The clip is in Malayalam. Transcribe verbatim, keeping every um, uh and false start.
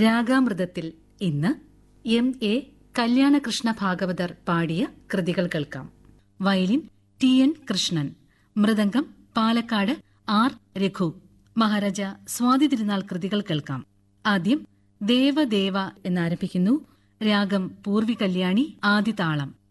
രാഗാമൃതത്തിൽ ഇന്ന് എം എ കല്യാണകൃഷ്ണ ഭാഗവതർ പാടിയ കൃതികൾ കേൾക്കാം. Violin T N Krishnan, mridangam Palakkad R Raghu. Maharaja Swathi Thirunal കൃതികൾ കേൾക്കാം. ആദ്യം ദേവദേവ എന്നാരംഭിക്കുന്നു. രാഗം പൂർവി കല്യാണി, ആദിതാളം.